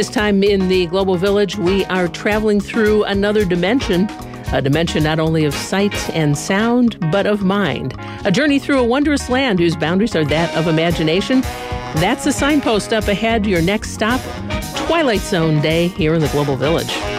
This time in the Global Village, we are traveling through another dimension, a dimension not only of sight and sound, but of mind. A journey through a wondrous land whose boundaries are that of imagination. That's the signpost up ahead. Your next stop, Twilight Zone Day here in the Global Village.